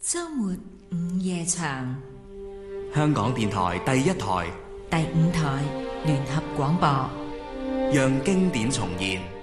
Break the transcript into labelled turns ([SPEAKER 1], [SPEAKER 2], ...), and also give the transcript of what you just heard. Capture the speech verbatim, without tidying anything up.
[SPEAKER 1] 周末午夜場，
[SPEAKER 2] 香港電台第一台、
[SPEAKER 1] 第五台聯合廣播，
[SPEAKER 2] 讓經典重現。